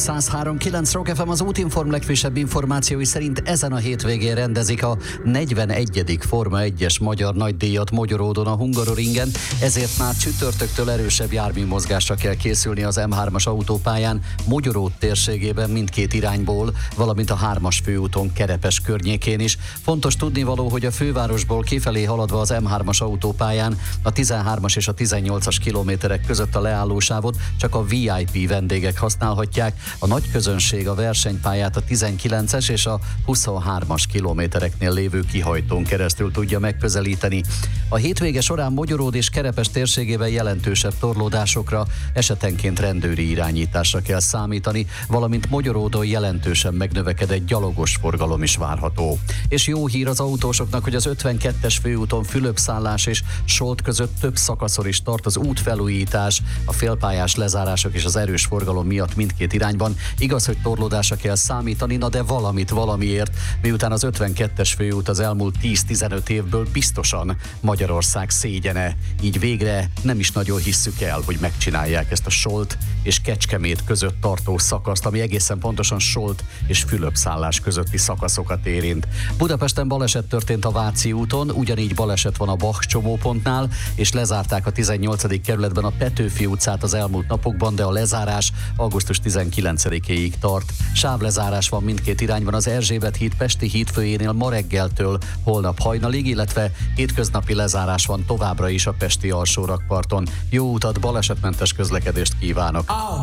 103.9 Rock FM, az Útinform legfrissebb információi szerint ezen a hétvégén rendezik a 41. Forma 1-es magyar nagydíjat Mogyoródon a Hungaroringen, ezért már csütörtöktől erősebb járműmozgásra kell készülni az M3-as autópályán Mogyoród térségében mindkét irányból, valamint a 3-as főúton Kerepes környékén is. Fontos tudnivaló, hogy a fővárosból kifelé haladva az M3-as autópályán a 13-as és a 18-as kilométerek között a leállósávot csak a VIP vendégek használhatják, a nagy közönség a versenypályát a 19-es és a 23-as kilométereknél lévő kihajtón keresztül tudja megközelíteni. A hétvége során Mogyoród és Kerepes térségében jelentősebb torlódásokra, esetenként rendőri irányításra kell számítani, valamint Mogyoródon jelentősen megnövekedett gyalogos forgalom is várható. És jó hír az autósoknak, hogy az 52-es főúton Fülöpszállás és Solt között több szakaszon is tart az útfelújítás, a félpályás lezárások és az erős forgalom miatt mindkét irányban. Igaz, hogy torlódásra kell számítani, na de valamiért, miután az 52-es főút az elmúlt 10-15 évből biztosan Magyarország szégyene. Így végre nem is nagyon hisszük el, hogy megcsinálják ezt a Solt és Kecskemét között tartó szakaszt, ami egészen pontosan Solt és Fülöpszállás közötti szakaszokat érint. Budapesten baleset történt a Váci úton, ugyanígy baleset van a Bach csomópontnál, és lezárták a 18. kerületben a Petőfi utcát az elmúlt napokban, de a lezárás augusztus 19-éig tart. Sávlezárás van mindkét irányban az Erzsébet híd Pesti hídfőjénél ma reggeltől holnap hajnalig, illetve hétköznapi lezárás van továbbra is a pesti alsórakparton. Jó utat, balesetmentes közlekedést kívánok!